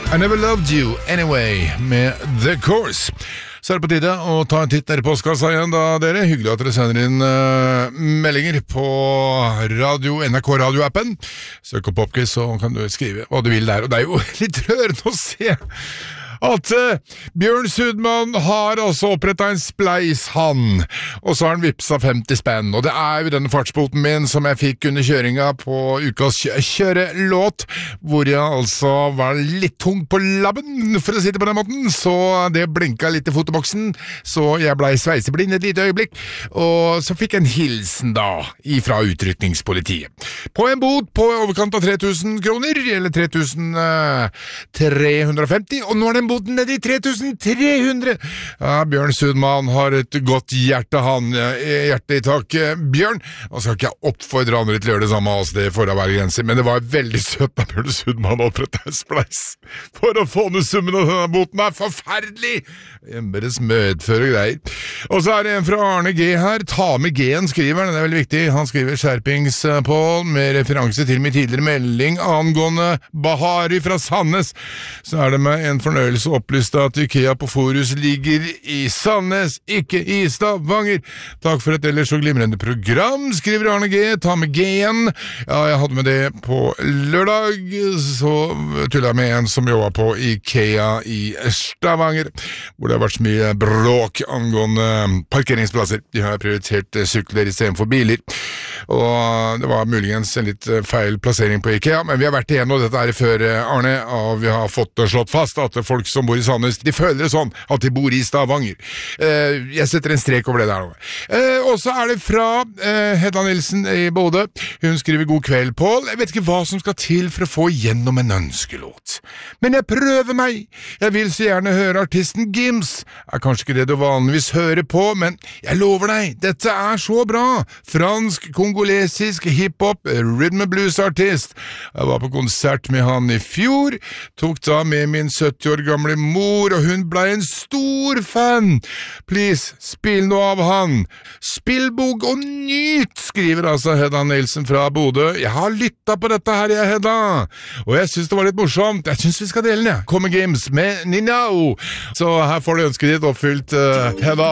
I Never Loved You Anyway med The Course. Så det på tide å ta en titt ned i postkassa igjen da, dere. Hyggelig at dere sender inn meldinger på NRK Radio-appen. Søk opp Popquiz, så kan du skrive hva du vil der. Og det jo litt rørende å se at Bjørn Sudman har også opprettet en spleis, han. Og så har han vipset 50 spenn. Og det jo denne fartsboten min som jeg fikk under kjøringa på ukas kjørelåt, hvor jeg altså var litt tung på labben, for å si det på den måten. Så det blinket litt i fotoboksen, så jeg ble sveiseblind et lite øyeblikk. Og så fikk jeg en hilsen da, ifra utrykningspolitiet. På en bot på overkant av 3000 kroner, eller 3350, og nå den boten ned i 3300. Ja, Bjørn Sudman har et godt hjerte, han. Hjerte i tak, Bjørn. Og skal ikke jeg oppfordre andre til å gjøre det samme, altså det får å være grenser, men det var veldig søtt av Bjørn Sudman å opprette en spleis for å få ned summen av denne boten. Forferdelig! Bare smødføre greier. Og så det en fra Arne G her. Ta med G-en, skriver han. Det veldig viktig. Han skriver skjerpings, Pål, med referanse til min tidligere melding angående Bahari fra Sandnes. Så det med en fornøyelse opplyst at IKEA på Forus ligger i Sandnes, ikke i Stavanger. Takk for et ellers så glimrende program, skriver Arne G. Ta med G-en. Ja, jeg hadde med det på lørdag, så tullet jeg med en som jobbet på IKEA i Stavanger, hvor det har vært så mye bråk angående parkeringsplasser. De har prioritert sykler i stedet for biler. Og det var muligens en litt feil plassering på IKEA, men vi har vært igjennom dette før, Arne, og vi har fått slått fast at folk som bor i Sandnes, de føler det sånn at de bor i Stavanger. Jeg setter en strek over det der nå. Og så det fra Hedda Nilsen i Bodø. Hun skriver god kveld, Pål. Jeg vet ikke hva som skal til for å få gjennom en ønskelåt. Men jeg prøver meg. Jeg vil så gjerne høre artisten Gims. Kanskje ikke det du vanligvis hører på, men jeg lover deg, dette så bra. Fransk, kongolesisk, hiphop, rhythm and blues artist. Jeg var på konsert med han i fjor, tok da med min 70 år gamle mor, og hun ble en stor fan. Please, spill nå av han. Spillbog og nyt, skriver altså Hedda Nielsen fra Bodø. Jeg har lyttet på dette her, jeg, Hedda. Og jeg synes det var litt morsomt. Jeg synes vi skal dele den, jeg. Come Games med Ninjao. Så her får du ønsket ditt oppfylt, Hedda.